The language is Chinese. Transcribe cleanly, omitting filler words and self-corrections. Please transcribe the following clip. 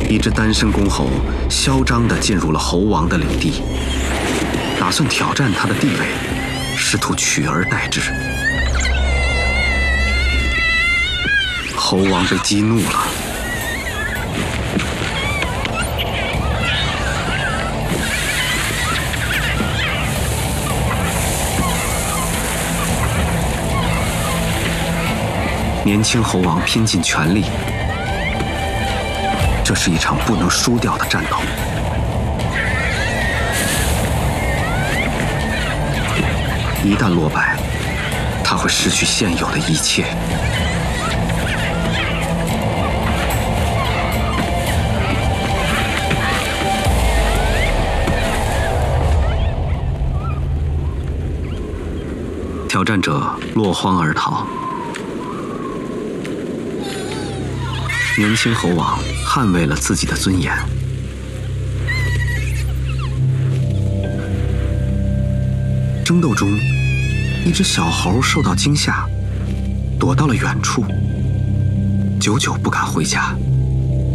一只单身公猴嚣张地进入了猴王的领地，打算挑战他的地位，试图取而代之。猴王被激怒了，年轻猴王拼尽全力，这是一场不能输掉的战斗。一旦落败，他会失去现有的一切。挑战者落荒而逃。年轻猴王捍卫了自己的尊严。争斗中，一只小猴受到惊吓，躲到了远处，久久不敢回家。